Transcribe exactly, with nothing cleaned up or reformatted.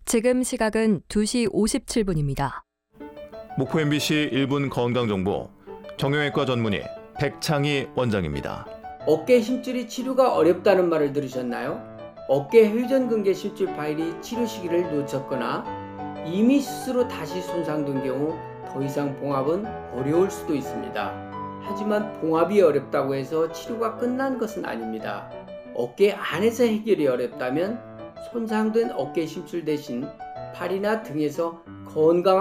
지금 시각은 두 시 오십칠 분입니다. 목포 엠비씨 일 분 건강정보 정형외과 전문의 백창희 원장입니다. 어깨 심줄이 치료가 어렵다는 말을 들으셨나요? 어깨 회전근개 심줄 파일이 치료 시기를 놓쳤거나 이미 스스로 다시 손상된 경우 더 이상 봉합은 어려울 수도 있습니다. 하지만 봉합이 어렵다고 해서 치료가 끝난 것은 아닙니다. 어깨 안에서 해결이 어렵다면 손상된 어깨 심줄 대신 팔이나 등에서 건강한